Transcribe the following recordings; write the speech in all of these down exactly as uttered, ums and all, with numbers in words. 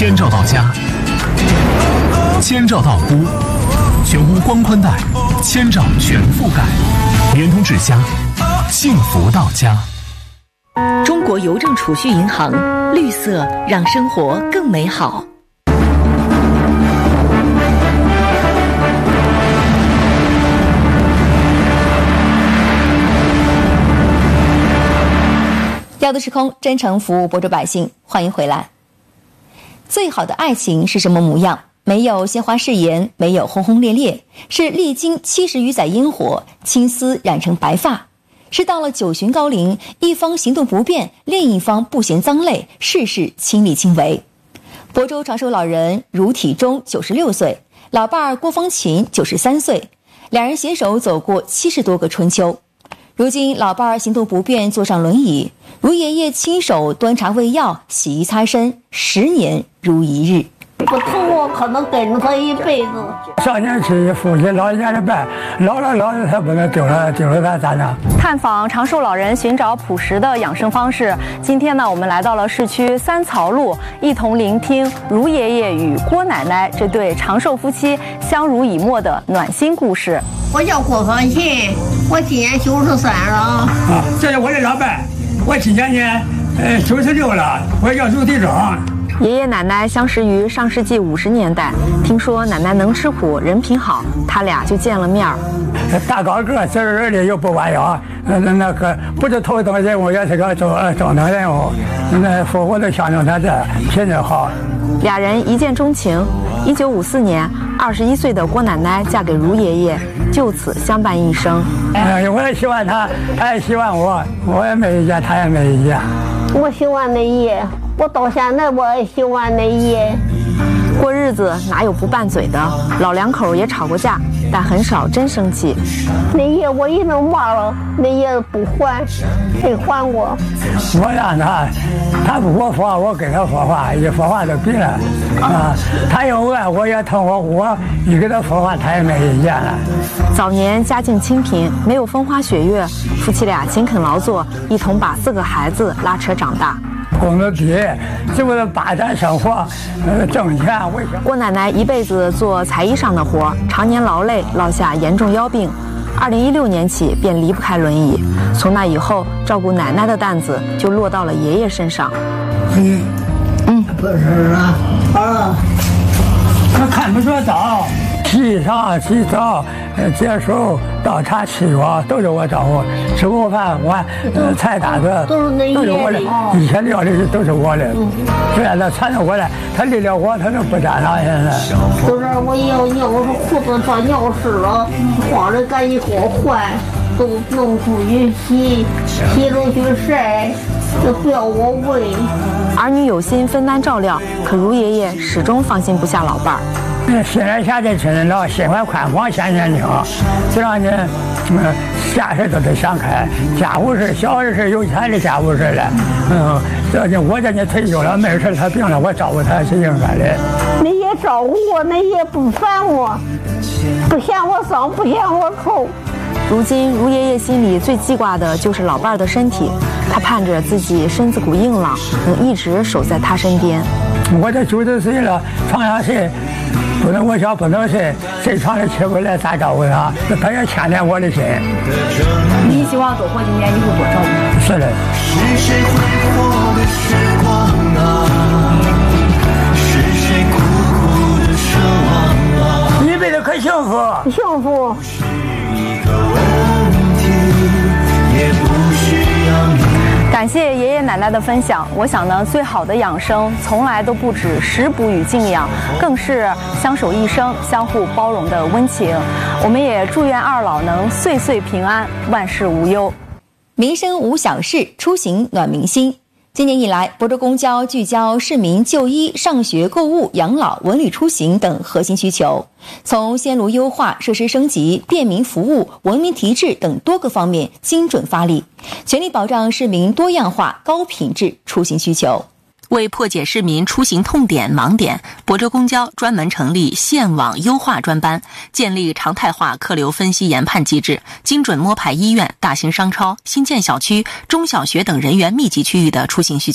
千兆到家，千兆到屋，全屋光宽带，千兆全覆盖，联通智家，幸福到家。 中国邮政储蓄银行，绿色让生活更美好。调度时空，真诚服务播州百姓，欢迎回来。最好的爱情是什么模样？没有鲜花誓言，没有轰轰烈烈，是历经七十余载烟火，青丝染成白发，是到了九旬高龄，一方行动不便，另一方不嫌脏累，事事亲力亲为。亳州长寿老人卢体忠九十六岁，老伴儿郭芳琴九十三岁，两人携手走过七十多个春秋。如今老伴儿行动不便，坐上轮椅，卢爷爷亲手端茶喂药，洗衣擦身，十年如一日。 我疼，我可能跟着他一辈子。 少年期父亲老年的伴，老了老了他不能丢了丢了他咋整？ 探访长寿老人，寻找朴实的养生方式。今天呢，我们来到了市区三曹路，一同聆听卢爷爷与郭奶奶这对长寿夫妻相濡以沫的暖心故事。 我叫郭芳琴，我今年九十三了。 啊，这是我的老伴，我今年呢，呃，九十六了，我叫卢体忠。 爷爷奶奶相识于上世纪五十年代，听说奶奶能吃苦，人品好，他俩就见了面儿。 大高个，这人里又不弯腰，那那个不是头等人物，也是个中中等人物。那父母都相中他这品质好。 俩人一见钟情。一九五四年，二十一岁的郭奶奶嫁给卢爷爷，就此相伴一生。 哎，我也喜欢他，他也喜欢我，我也没意见，他也没意见。 我喜欢那爷，我到现在我也喜欢那爷。 过日子哪有不拌嘴的？老两口也吵过架，但很少真生气。 那爷我已经忘了，那爷不还，没还我。 我让他，他不给我说话，我给他说话，一说话就比了啊。他有爱，我也疼我，我一给他说话，他也没意见了。 早年家境清贫，没有风花雪月，夫妻俩勤恳劳作，一同把四个孩子拉扯长大。 工资低，是为了发展生活，呃，挣钱。为什么？ 郭奶奶一辈子做裁衣上的活，常年劳累，落下严重腰病。二零一六年起便离不开轮椅，从那以后，照顾奶奶的担子就落到了爷爷身上。 嗯嗯，不是啊，好了， 他看不着早，洗裳、洗澡、呃，接手、倒茶、沏药，都是我照顾。吃午饭，我呃菜打的都是那都是我的，一切料理都是我的。现在他传承过来，他离了我，他就不沾了。现在就是我要尿，我说裤子上尿湿了，慌着赶紧给我换，都弄出去洗，洗出去晒，就不要我喂。 儿女有心分担照料，可卢爷爷始终放心不下老伴儿。 新来下的亲老，心怀宽广，想年轻，这让你嗯啥事都得想开，家务事、小事、有钱的家务事了。嗯，这就我这你退休了，没事他病了，我照顾他是应该的。 你也照顾我，你也不烦我，不嫌我脏，不嫌我臭。 如今卢爷爷心里最记挂的就是老伴儿的身体，他盼着自己身子骨硬朗，能一直守在他身边。 我这九十岁了，床上睡不能我想不能睡，睡床上起不来，咋照顾他？他也牵连我的心。 你希望多活几年，你会多照顾他？ 是的。 是谁挥霍的时光啊？是谁苦苦的奢望啊？ 一辈子可幸福， 幸福。 一个问题也不需要你。 感谢爷爷奶奶的分享。我想呢，最好的养生从来都不止食补与静养，更是相守一生、相互包容的温情。我们也祝愿二老能岁岁平安，万事无忧。 民生无小事，出行暖民心。今年以来，亳州公交聚焦市民就医、上学、购物、养老、文旅出行等核心需求，从线路优化、设施升级、便民服务、文明提质等多个方面精准发力，全力保障市民多样化、高品质出行需求。为破解市民出行痛点盲点，亳州公交专门成立线网优化专班，建立常态化客流分析研判机制，精准摸排医院、大型商超、新建小区、中小学等人员密集区域的出行需求。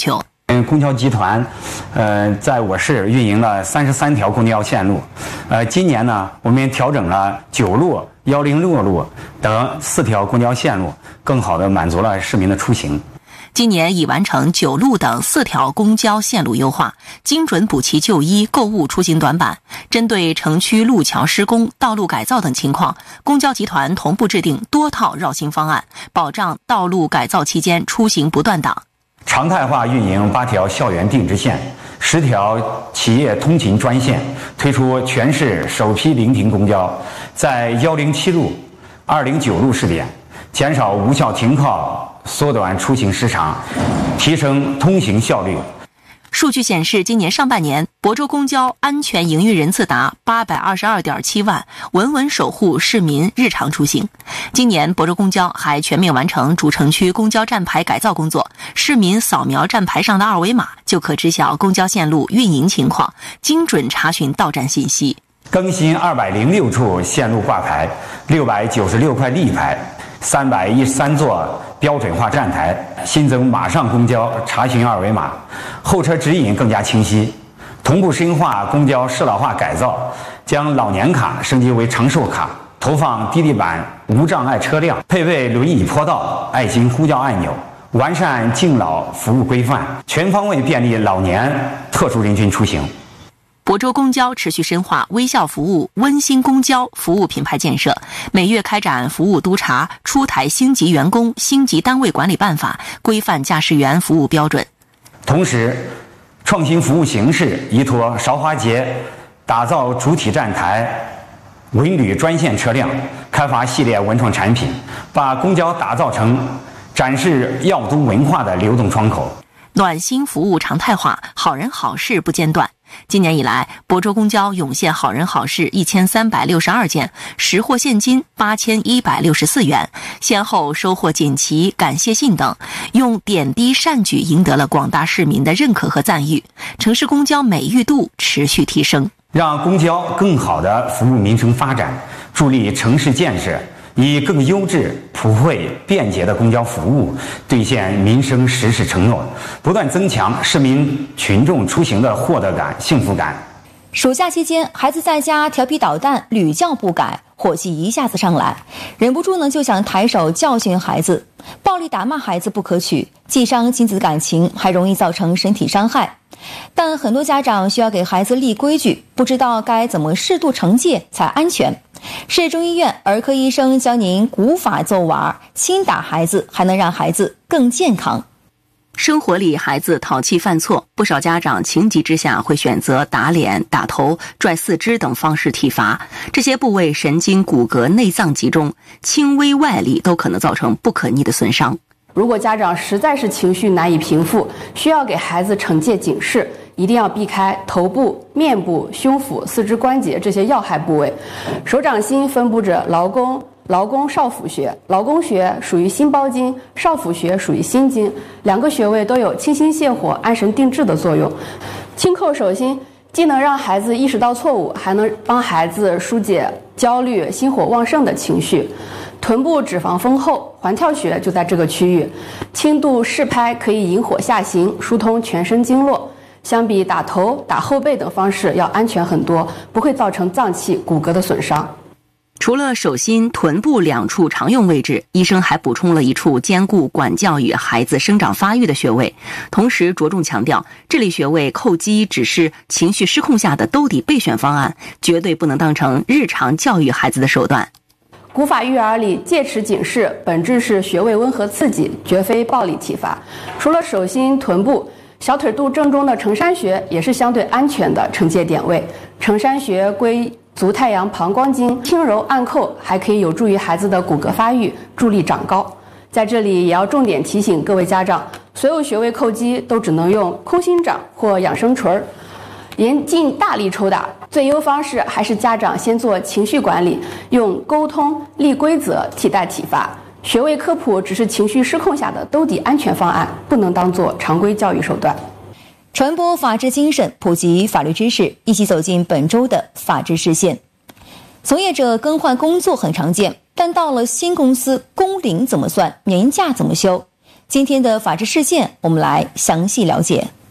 嗯，公交集团，呃，在我市运营了三十三条公交线路，呃，今年呢，我们调整了九路、幺零六路等四条公交线路，更好地满足了市民的出行。 今年已完成九路等四条公交线路优化，精准补齐就医、购物出行短板。针对城区路桥施工、道路改造等情况，公交集团同步制定多套绕行方案，保障道路改造期间出行不断档。 常态化运营八条校园定制线、十条企业通勤专线，推出全市首批临停公交，在幺零七路、二零九路试点，减少无效停靠，缩短出行时长，提升通行效率。 数据显示，今年上半年，亳州公交安全营运人次达八百二十二点七万，稳稳守护市民日常出行。今年，亳州公交还全面完成主城区公交站牌改造工作，市民扫描站牌上的二维码，就可知晓公交线路运营情况，精准查询到站信息。 更新二百零六处线路挂牌，六百九十六块立牌，三百一十三座标准化站台，新增马上公交查询二维码，候车指引更加清晰。同步深化公交适老化改造，将老年卡升级为长寿卡，投放滴滴版无障碍车辆，配备轮椅坡道、爱心呼叫按钮，完善敬老服务规范，全方位便利老年特殊人群出行。 亳州公交持续深化微笑服务、温馨公交服务品牌建设，每月开展服务督查，出台星级员工、星级单位管理办法，规范驾驶员服务标准。 同时，创新服务形式，依托韶华节，打造主体站台、文旅专线车辆，开发系列文创产品，把公交打造成展示耀都文化的流动窗口。 暖心服务常态化，好人好事不间断。今年以来，亳州公交涌现好人好事一千三百六十二件，实获现金八千一百六十四元，先后收获锦旗、感谢信等，用点滴善举赢得了广大市民的认可和赞誉。城市公交美誉度持续提升， 让公交更好地服务民生发展，助力城市建设，以更优质、普惠、便捷的公交服务兑现民生实事承诺，不断增强市民群众出行的获得感、幸福感。 暑假期间，孩子在家调皮捣蛋，屡教不改，火气一下子上来，忍不住呢就想抬手教训孩子。暴力打骂孩子不可取，既伤亲子感情，还容易造成身体伤害。但很多家长需要给孩子立规矩，不知道该怎么适度惩戒才安全。市中医院儿科医生教您古法揍娃，轻打孩子还能让孩子更健康。 生活里孩子淘气犯错，不少家长情急之下会选择打脸、打头、拽四肢等方式体罚，这些部位神经、骨骼、内脏集中，轻微外力都可能造成不可逆的损伤。 如果家长实在是情绪难以平复，需要给孩子惩戒警示，一定要避开头部、面部、胸腹、四肢关节这些要害部位。手掌心分布着劳宫、劳宫少府穴，劳宫穴属于心包经，少府穴属于心经，两个穴位都有清心泻火、安神定志的作用。轻叩手心，既能让孩子意识到错误，还能帮孩子疏解焦虑、心火旺盛的情绪。臀部脂肪丰厚，环跳穴就在这个区域，轻度试拍可以引火下行，疏通全身经络。相比打头、打后背等方式要安全很多，不会造成脏器、骨骼的损伤。 除了手心、臀部两处常用位置，医生还补充了一处兼顾管教与孩子生长发育的穴位，同时着重强调，这类穴位叩击只是情绪失控下的兜底备选方案，绝对不能当成日常教育孩子的手段。 古法育儿里戒尺警示，本质是穴位温和刺激，绝非暴力体罚。除了手心、臀部，小腿肚正中的承山穴也是相对安全的惩戒点位。承山穴归足太阳膀胱经，轻柔按扣还可以有助于孩子的骨骼发育，助力长高。在这里也要重点提醒各位家长，所有穴位叩击都只能用空心掌或养生锤儿，严禁大力抽打。最优方式还是家长先做情绪管理，用沟通、立规则替代体罚。穴位科普只是情绪失控下的兜底安全方案，不能当作常规教育手段。 传播法治精神，普及法律知识，一起走进本周的法治视线。从业者更换工作很常见，但到了新公司，工龄怎么算，年假怎么休？今天的法治视线，我们来详细了解。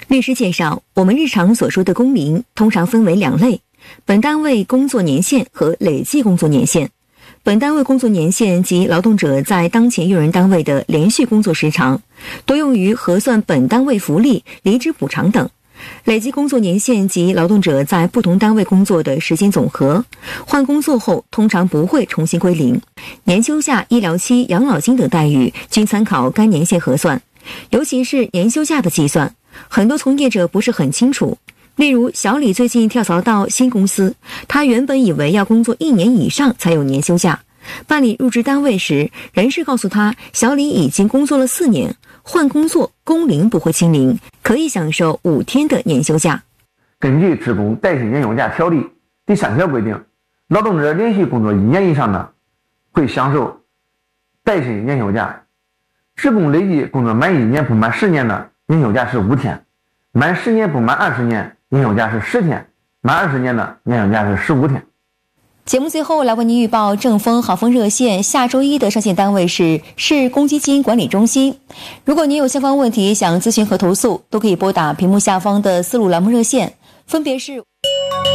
律师介绍，我们日常所说的工龄通常分为两类：本单位工作年限和累计工作年限。本单位工作年限及劳动者在当前用人单位的连续工作时长，多用于核算本单位福利、离职补偿等。累计工作年限及劳动者在不同单位工作的时间总和，换工作后通常不会重新归零。年休假、医疗期、养老金等待遇均参考该年限核算，尤其是年休假的计算，很多从业者不是很清楚。例如，小李最近跳槽到新公司，他原本以为要工作一年以上才有年休假。办理入职单位时，人事告诉他，小李已经工作了四年，换工作工龄不会清零，可以享受五天的年休假。 根据《职工带薪年休假条例》第三条规定，劳动者连续工作一年以上的，会享受带薪年休假。职工累计工作满一年不满十年的，年休假是五天；满十年不满二十年，年休假是十天；满二十年的，年休假是十五天。 节目最后来为您预报正风好风热线下周一的上线单位是市公积金管理中心。如果您有相关问题想咨询和投诉，都可以拨打屏幕下方的四路栏目热线，分别是